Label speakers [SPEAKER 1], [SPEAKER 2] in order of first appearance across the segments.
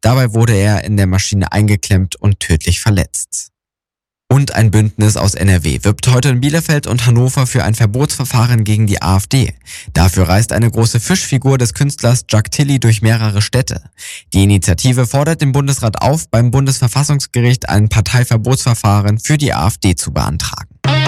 [SPEAKER 1] Dabei wurde er in der Maschine eingeklemmt und tödlich verletzt. Und ein Bündnis aus NRW wirbt heute in Bielefeld und Hannover für ein Verbotsverfahren gegen die AfD. Dafür reist eine große Fischfigur des Künstlers Jack Tilly durch mehrere Städte. Die Initiative fordert den Bundesrat auf, beim Bundesverfassungsgericht ein Parteiverbotsverfahren für die AfD zu beantragen.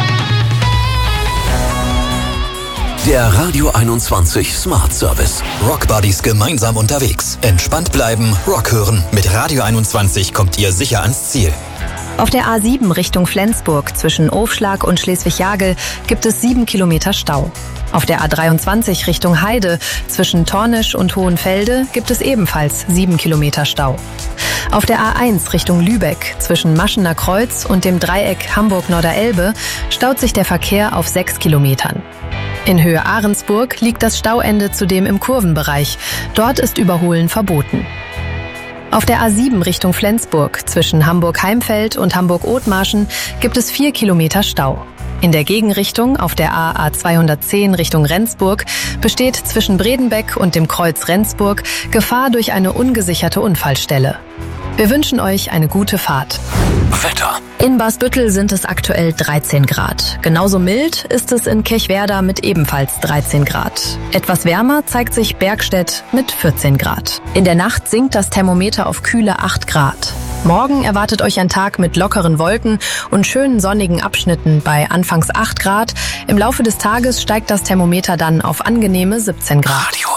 [SPEAKER 2] Der Radio 21 Smart Service. Rock Buddies gemeinsam unterwegs. Entspannt bleiben, Rock hören. Mit Radio 21 kommt ihr sicher ans Ziel.
[SPEAKER 3] Auf der A7 Richtung Flensburg zwischen Ofschlag und Schleswig-Jagel gibt es 7 Kilometer Stau. Auf der A23 Richtung Heide zwischen Tornisch und Hohenfelde gibt es ebenfalls 7 Kilometer Stau. Auf der A1 Richtung Lübeck zwischen Maschener Kreuz und dem Dreieck Hamburg-Norderelbe staut sich der Verkehr auf 6 Kilometern. In Höhe Ahrensburg liegt das Stauende zudem im Kurvenbereich. Dort ist Überholen verboten. Auf der A7 Richtung Flensburg zwischen Hamburg-Heimfeld und Hamburg-Othmarschen gibt es 4 Kilometer Stau. In der Gegenrichtung auf der AA210 Richtung Rendsburg besteht zwischen Bredenbeck und dem Kreuz Rendsburg Gefahr durch eine ungesicherte Unfallstelle. Wir wünschen euch eine gute Fahrt.
[SPEAKER 2] Wetter.
[SPEAKER 3] In Barsbüttel sind es aktuell 13 Grad. Genauso mild ist es in Kirchwerder mit ebenfalls 13 Grad. Etwas wärmer zeigt sich Bergstedt mit 14 Grad. In der Nacht sinkt das Thermometer auf kühle 8 Grad. Morgen erwartet euch ein Tag mit lockeren Wolken und schönen sonnigen Abschnitten bei anfangs 8 Grad. Im Laufe des Tages steigt das Thermometer dann auf angenehme 17 Grad.